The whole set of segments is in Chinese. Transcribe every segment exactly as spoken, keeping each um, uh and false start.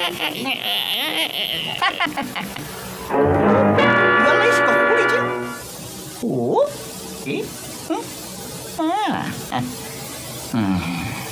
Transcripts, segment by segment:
原来是个狐狸精。哦，咦，嗯，啊，嗯，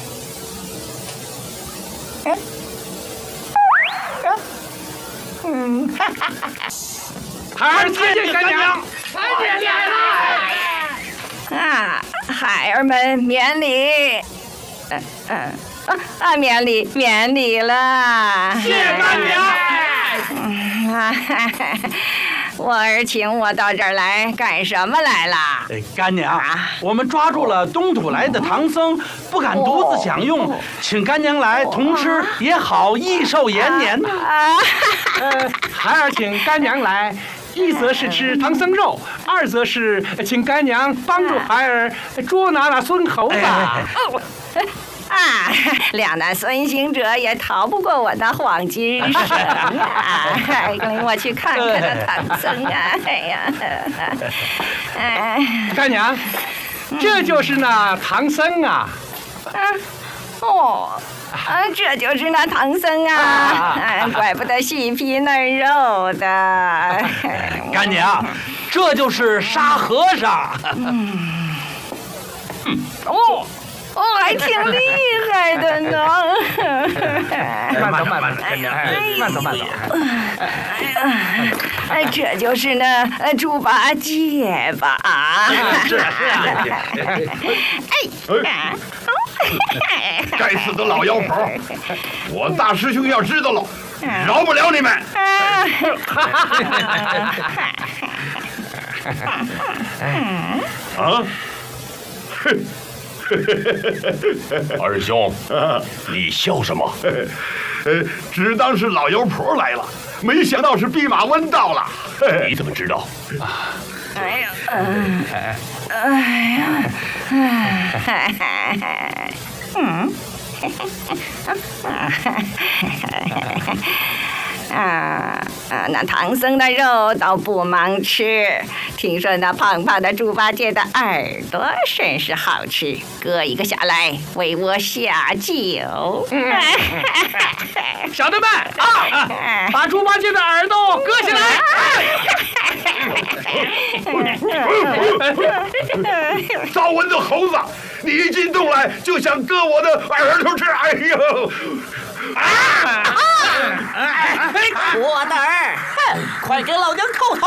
哎，啊，嗯，哈哈哈哈！ 孩儿参见干娘， 参见来了。 啊，孩儿们免礼。嗯嗯啊啊，免礼免礼了。 谢干娘。 嗯啊，我儿请我到这儿来干什么来了？ 哎，干娘， 啊我们抓住了东土来的唐僧，不敢独自享用，请干娘来同吃也好，益寿延年呐。 啊， 呃，孩儿请干娘来，一则是吃唐僧肉，二则是请干娘帮助孩儿捉拿那孙猴子。 啊，两难孙行者也逃不过我的黄金绳啊！领我去看看那唐僧啊！哎呀，哎， 干娘，这就是那唐僧啊！ 啊，哦，啊，这就是那唐僧啊！啊，怪不得细皮嫩肉的。 干娘，这就是沙和尚。 嗯，哦。哦，还挺厉害的呢！ 慢走，慢走，干娘，慢走，慢走。 哎，这就是那呃猪八戒吧？啊， 是是啊。 哎， 该死的老妖婆！我大师兄要知道了，饶不了你们！啊！哼！二兄，你笑什么？呃，只当是老妖婆来了，没想到是弼马温到了。你怎么知道？ 哎呀，哎呀，嗯，啊啊，那唐僧的肉倒不忙吃，听说那胖胖的猪八戒的耳朵甚是好吃，割一个下来为我下酒。 小的们啊，把猪八戒的耳朵割下来！ 招蚊子猴子，你一进洞来就想割我的耳朵吃！哎呦！ 啊！我的儿，哼，快给老娘叩头！